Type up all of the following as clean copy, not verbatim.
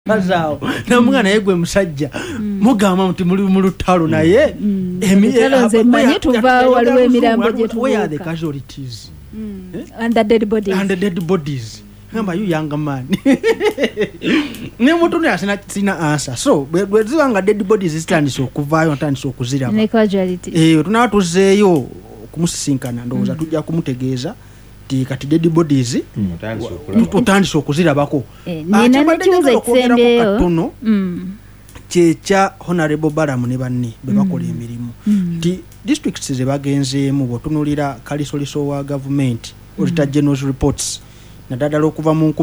kazaawo namwana yegwe musajja mugamba muti muli mu lutalo naye emanye tuva waliwo emirambo gye tuvuka. Where are the casualties? And the dead bodies. And the dead bodies. Remember you young man. Ne mutu ne asina sina answer. So bwezibanga dead bodies zitandise okuvaayo ntandise okuziraba. Ne casualties. Tunatuzeeyo kumusisinkana ndowooza tujja kumutegeeza kati dead bodies tutandise okuzirabako. Nina nekibuuzo ekisembeyo katono kyekya Honorable Balamu ne banne bwe bakola emirimu nti districts ze bagenzeemu bw'otunuulira kalisoliso wa government Auditor General's reports naddala okuva mu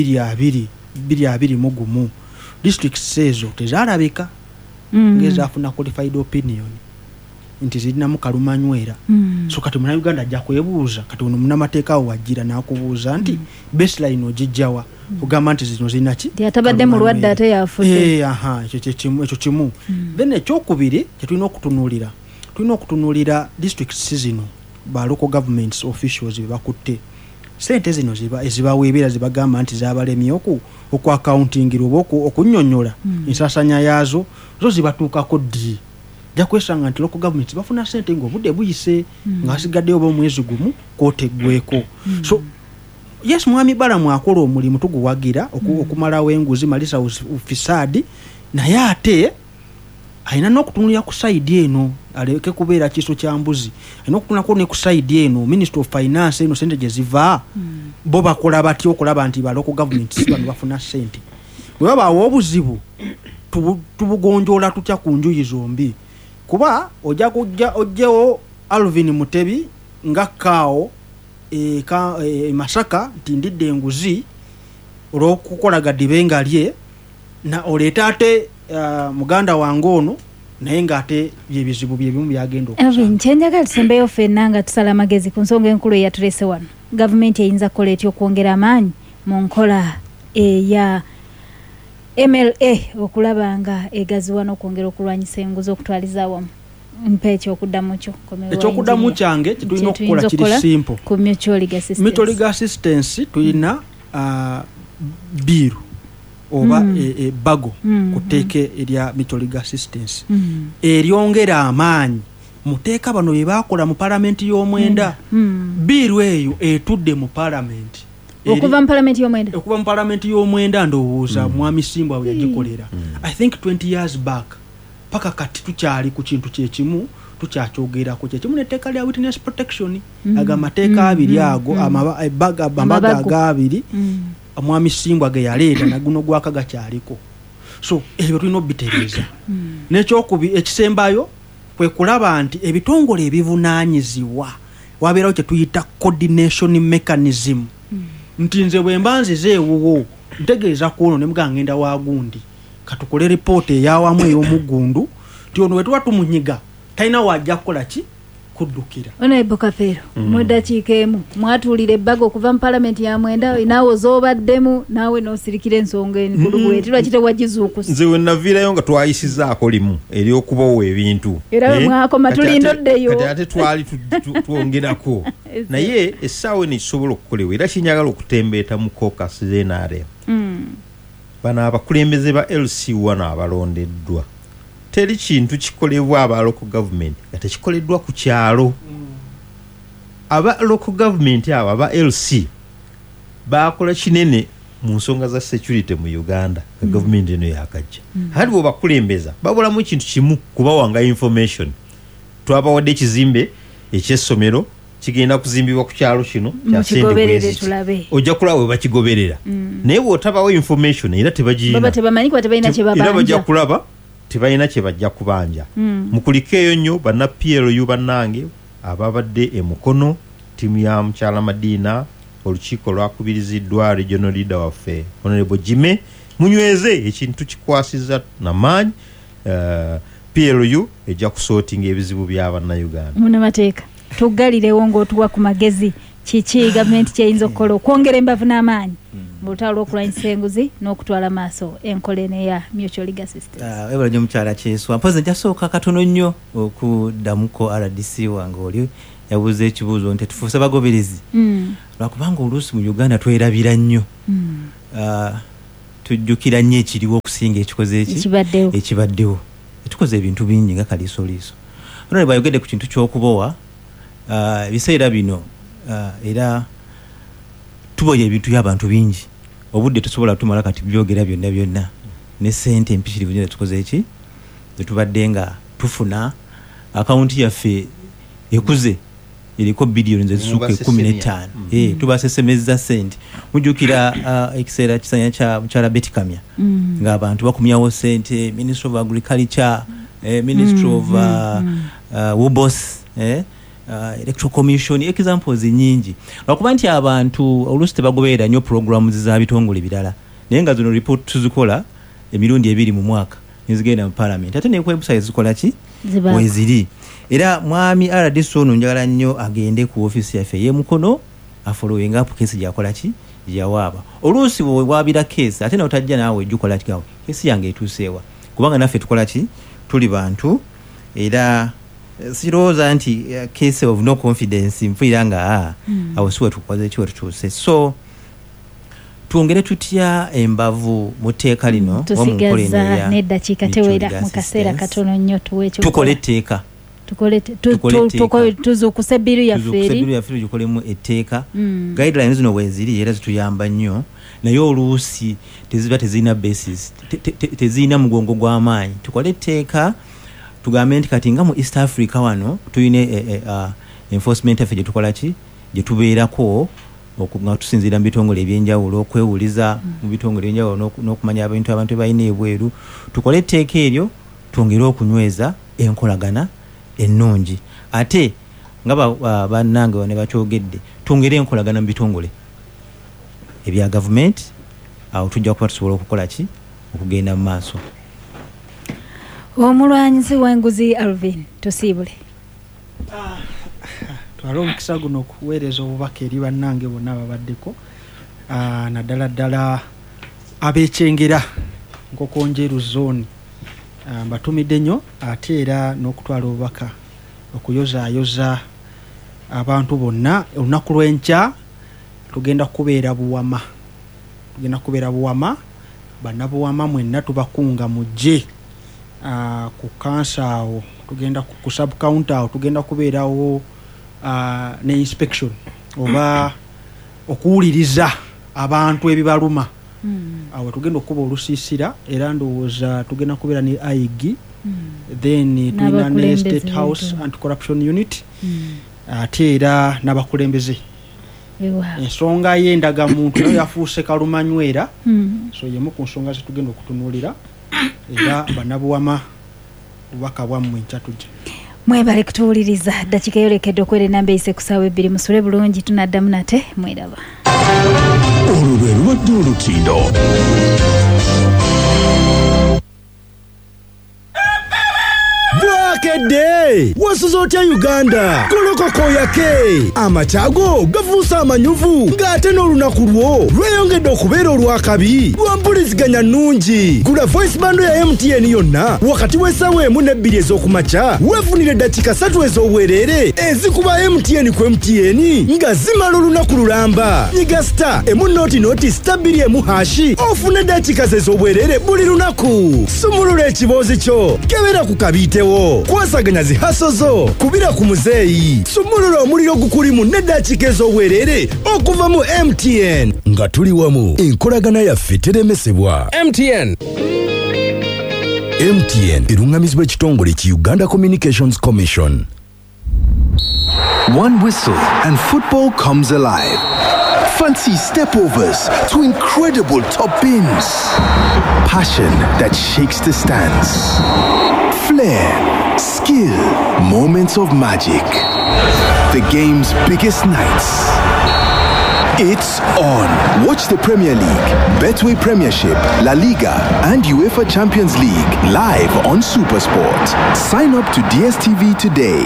2021 districts ezo tezaalabika ng'ezaafuna qualified opinion nti zirinamu kalumanywera. So kati Munnayuganda ajja kwebuuza kati ono munnamateeka awo wajjira n'akubuuza nti baseline ogijjawa ogamba nti zino zirina ki yatabadde mulwadde ate yafudde. Ekyo kimu. Then ekyokubiri kyetulina okutunuulira districts zino ba local governments officials be bakutte sente zino ezibaweebera zibagamba nti zabalemye okwacountingira oba okunnyonnyola ensaasanya yaazo zo zibatuukako ddi. Ja kwesanga nti local government bafuna sente ng'obudde buyise nga hasigaddeyo oba omwezi gumu kooteggweko. So yes, mwami Balamu akola omulimu tuguwagira okumalawo enguzi malisa ufisaadi naye ate alina n'okutunulira ku sayidi eno aleke kubeera kiso kya mbuzi. Alina okutunulako ne ku sayidi eno Minister of Finance eno sente gye ziva bo bakola batya okulaba nti ba local government si bano bafuna sente. Bwe babaawo obuzibu tubugonjoola tutya ku njuyi zombi kuba ojjawo Alvin Mutebi nga Kaawo Masaka nti ndidde enguzi olw'okukola dibenga lye na oleeta ate muganda wange ono naye ng'ate byebizibu byebimu byagenda okusa. Kyenjagala tusembeyo ffenna nga tusala amagezi ku nsonga enkulu eyatulese wano. Gavumenti eyinza kukola etya okwongera amaanyi mu nkola eya MLA okulaba nga egaziwa n'okwongera okulwanyisa enguzi okutwaliza awamu. Mpa ekyokuddamu kyo. Ekyokudamu kyange tulina okukola kiri simple. Ku mutual legal assistance. Mutual legal assistance tulina biiru oba bago kuteeke erya mutual legal assistance eryongera amaanyi muteeka bano bye baakola mu palamenti y'omwenda. Biiru eyo etudde mu palamenti okuva mu palamenti y'omwenda ndowooza mwami Simbwa bwe yagikolera I think 20 years back. Paka kati tukyali ku kintu kyekimu tukyakyogerako kyekimu n'etteeka lya witness protection aga mateeka abiri ago amabaga agabiri mwami Simbwa ge yaleeta naguno gwaka gakyaliko. So ebyo tulina obitereeza. N'ekyokubi ekisembayo kwe kulaba nti ebitongole ebivunaanyizibwa wabeerawo kye tuyita coordination mechanism nti nze bwe mba nzizeewuwo ntegeeza ku ono ne muga ngenda wa gundi katukole ripoota ey'awamu ey'omuggundu nti ono we tuba tumunyiga talina wajja kukola ki kuddukira. Honorable Kafeero mu ddakiika emu mwatuulira ebbaga okuva mu palamenti ya mwenda naawe ozoobaddemu naawe n'osirikira ensonga enkulu etirwa kitewagizuukusa. Nze we naviirayo nga twayisizaako limu ery'okubawo ebintu era mwakoma tulindoddeyo kati ate twali twongerako naye essaawa eno ekisobola okukolebwa era kinyagala okutembeeta mu caucus z'NRM. Bano abakulembeze ba LC1 abalondeddwa teri kintu kikolebwa aba local government nga tekikoleddwa ku kyalo. Aba local government abo aba LC bakola kinene mu nsonga za security mu Uganda nga government eno yakajja. Hali bwe bakulembeza babulamu ekintu kimu kubawanga information. Twabawadde ekizimbe eky'essomero kigenda kuzimbibwa ku kyalo kino kya Sendebwezi ojja kulaba bwe bakigoberera naye bw'otabawo information era tebagiina baba tebamanyi kuba tebalina kye babanja era bajja kulaba tebalina kye bajja kubanja. Mukulikeeyo nnyo banna PLU bannange ababadde emukono ttiimu ya mukyala Madiina olukiiko lwakubiriziddwa regional leader waffe Honorable Jime munyweze ekintu kikwasiza n'amaanyi. PLU ejja kusootinga ebizibu bya bannayuganda. Munnamateeka tuggalirewo ng'otuwa ku magezi kiki gavumenti kyeyinza okukola okwongera embavu n'amaanyi mu lutalo lw'okulwanyisa enguzi n'okutwala maaso enkola eya mutual legal assistance. Ebala nnyo mukyala Kyeswa mpozi njasooka katono nnyo okuddamuko RDC wange oli yabuuza ekibuuzo nti tufuuse bagoberezi lwakubanga oluusi mu Uganda twerabira nnyo tujjukira nnyo ekiriwo okusinga ekikoze ekibaddewo tukoze ebintu bingi nga kaliisoliiso ono bayogedde ku kintu ky'okubowa ebiseera bino era tuboya ebintu by'abantu bingi obudde tusobola tumala kati byogera byonna ne ssente empishirivu nyo tukoze eki zetubadde nga tufuna akawunti yaffe ekuze eriko biliyoni zezisuka 15 tubasesemeza ssente mujjukira ekiseera kisanya kya mukyala Betty Kamya ng'abantu bakumyawo ssente Ministry of Agriculture Ministry of Wobos Electoral Commission examples nyingi lwakuba nti abantu oluusi tebagoberera nnyo programs za bitongole birala naye nga zino report tuzikola emirundi 2 mu mwaka nizigenda mu parliament ate ne website zikola ki weziri era mwami RDC ono njagala nnyo agende ku office yaffe y'emukono afollowing up case gyakola ki yawaaba oluusi wabira case ate n'otajja naawe ejjukola kikawe case yange etuuseewa kubanga naffe tukola ki tuli bantu era sirowooza nti case of no confidence nfiira nga awo siwe tukoze kiwe tutuuse so tuongere tutya embavu mu tteeka lino tusigaza n'eddakiika tewera mu kaseera katono nnyo tuweekyo tukole etteeka tuzuukuse ebbiru yaffe tukolemu etteeka guidelines zino weeziri era zituyamba nnyo naye oluusi teziba tezirina basis tezirina mugongo gw'amaanyi tukole etteeka tugambe nti kati nga mu East Africa wano tuyina enforcement yaffe gye tukola ki gye tubeerako nga tusinziira mu bitongole ebyenjawulo okwewuliza mu bitongole ebyenjawulo n'okumanya abantu balina ebweru tukole etteeka eryo twongere okunyweza enkolagana ennungi ate nga bannange ne bakyogedde twongere enkolagana mu bitongole ebya gavumenti awo tujja kuba tusobola okukola ki okugenda mu maaso omulwanyizi w'enguzi Alvin tusiibule twala omukisa guno okuweereza obubaka eri bannange bonna ababaddeko naddala ddala abeekyengera nkokonjeru zone mbatumidde nnyo ate era n'okutwala obubaka okuyozaayoza abantu bonna olunaku lw'enkya tugenda kubeera buwama bannabuwama mwenna tubakunga mujje ku kansa awo tugenda ku sub counter awo tugenda kubeerawo ne inspection oba okuwuliriza abantu ebibaluma awo tugenda okuba olusiisira era ndowooza tugenda kubeera ne AIG then tulina ne State House Anti-Corruption Unit ate era n'abakulembeze ensonga y'endagamuntu nayo yafuuse kalumanywera so yemu ku nsonga zetugenda okutunuulira era bannabuwama bubaka bwammwe nkya tujja mwebale kutuwuliriza ddakiika yolekedde okwera enamba eyise ku ssaawa 2 musule bulungi tunaddamu nate mweraba olwo lwe lubadde olutindo bwakedde wasuza otya Uganda kolokoko yake amakyago gafuusa amanyuvu ng'ate n'olunaku lwo lweyongedde okubeera olwakabi lwa mpuliziganya nnungi gula voice bando ya MTN yonna wakati w'essaawa 1 ne 2 ez'okumakya weefunire eddakiika 3 ez'obwereere ezikuba MTN ku MTN nga zimala olunaku lulamba nyiga star star 2 ofune eddakiika ez'obwereere buli lunaku sumulula ekiboozi kyo kebera ku kabiitewo kwasaganya zihaso zo kubira ku muzeeyi sumulula omuliro gukulimu n'eddakiika ez'obwereere okuva mu MTN nga tuli wamu enkolagana yaffe teremesebwa MTN erungamizibwa ekitongole ki Uganda Communications Commission. One whistle and football comes alive. Fancy stepovers to incredible top bins. Passion that shakes the stands. Flair, skill, moments of magic. The game's biggest nights. It's on. Watch the Premier League, Betway Premiership, La Liga, and UEFA Champions League live on SuperSport. Sign up to DSTV today.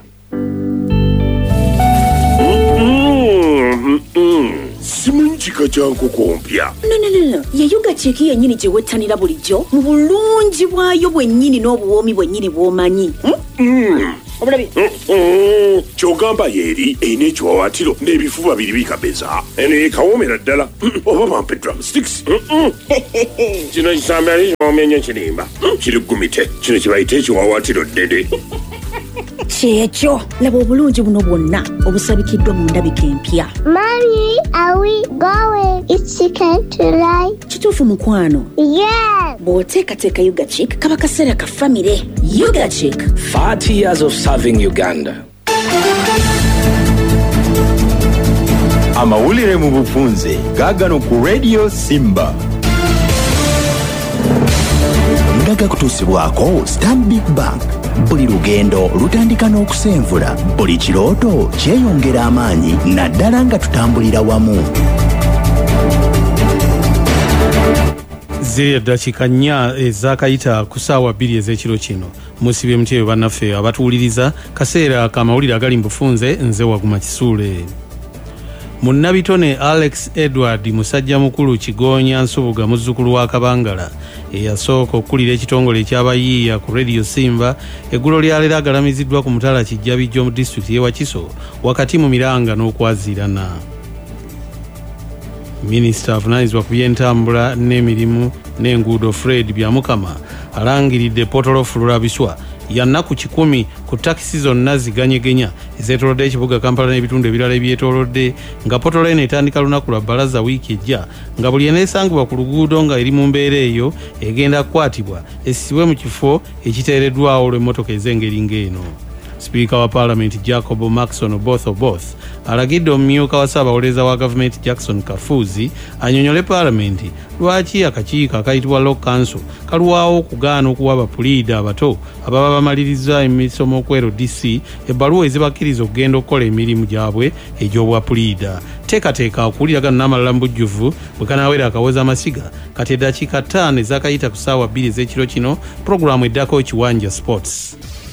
simanyi kika kya nkoko mpya. No. Yeyuga cheki yennyini gye wettanira bulijjo mu bulungi bwayo bwennyini n'obuwoomi bwennyini bw'omanyi. obulabi kyogamba yeeri eyina ekiwawatiro n'ebifuba biri bikabeza ene kawomera ddala oba bampe drumsticks kino kisambe ali kyomenye kirimba kiri gumite kino kibayita ekiwawatiro ddede kyekyo laba obulungi buno bwonna obusabikiddwa mu ndabika empya. Mommy, are we going? It's chicken tonight. Kituufu mukwano? Yes. Bw'oteekateeka Yuga Chick kaba kaseera ka famire. Yuga Chick. 30 years of serving Uganda. Amawulire mu bufunze gaagano ku Radio Simba. Ndaga kutuusibwako Stanbic Bank. Buli lugendo lutandika n'okusenvula, buli kirooto kyeyongera amaanyi naddala nga tutambulira wamu. Ziri eddakiika 4 ezaakayita ku ssaawa 2 ez'ekiro kino. Musibye mutyeyo bannaffe abatuwuliriza kaseera kamawulire agali mu bufunze, nze Waguma Kisuule. Munnabitone Alex Edward musajja mukulu Kigonya Nsubuga muzzukulu wa Kabangala eyasooka okukulira ekitongole ekyabayiiya ku Radio Simba eggulo lyaleero agalamiziddwa ku mutala Kijjabijjo mu disitulikiti y'e Wakiso wakati mu Miranga n'okwaziirana. Minisita avunaanyizibwa ku by'entambula n'emirimu n'enguudo Fred Byamukama alangiridde Potolo Fulula Biswa ya nnaku 10 ku takisi zonna ziganyegenya ezeetoolodde ekibuga Kampala n'ebitundu ebirala ebyetoolodde nga Potolo eno etandika lunaku lwa bbalaza wiiki ejja nga buli eneesangibwa ku luguudo nga eri mu mbeera eyo egenda kukwatibwa essibwe mu kifo ekiteereddwawo olw'emmotoka ez'engeri ng'eno. Sipiika wa Parliament Jacob Maxon Oboth alagidde omumyuka wa Ssaabawolereza wa gavumenti Jackson Kafuzi annyonnyole Parliament lwaki akakiiko akayitibwa Law Council kalwawo okugaana okuwa abapuliida abato ababa bamaliriza emisomo ku LDC ebbaluwa ezibakkiriza okugenda okukola emirimu gyabwe egy'obwapuliida. Teekateeka okuwuliragana n'amalala mu bujjuvu bwe kanaawera akawoza amasiga kati eddakiika 5 ezakayita ku ssaawa 2 ez'ekiro kino, pulogulaamu eddako Kiwanja Sports.